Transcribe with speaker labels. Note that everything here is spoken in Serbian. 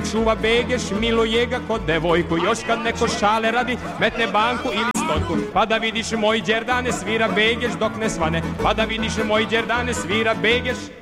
Speaker 1: čuva Begeš, miluje ga kod devojku. Još kad neko šale radi, metne banku ili stotku. Pa da vidiš moj Đerdane svira Begeš dok ne svane. Pa da vidiš moj Đerdane svira Begeš.